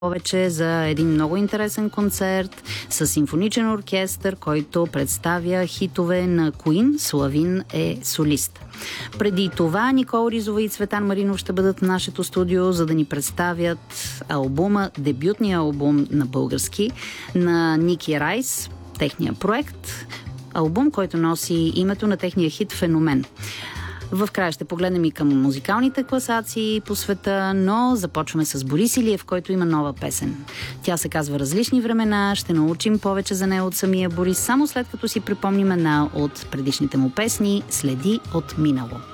повече за един много интересен концерт с симфоничен оркестър, който представя хитове на Queen. Славин е солист. Преди това Никола Ризова и Цветан Маринов ще бъдат в нашето студио, за да ни представят албума, дебютния албум на български на Ники Райс, техния проект. Албум, който носи името на техния хит "Феномен". В края ще погледнем и към музикалните класации по света, но започваме с Борис Илиев, който има нова песен. Тя се казва "Различни времена". Ще научим повече за нея от самия Борис, само след като си припомним една от предишните му песни "Следи от минало".